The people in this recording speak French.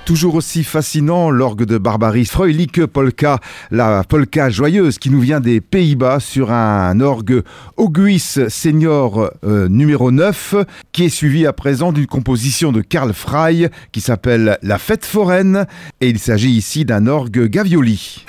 Toujours aussi fascinant, l'orgue de Barbarie Fröhliche Polka, la polka joyeuse qui nous vient des Pays-Bas sur un orgue Auguis Senior numéro 9, qui est suivi à présent d'une composition de Karl Frey qui s'appelle La Fête foraine, et il s'agit ici d'un orgue Gavioli.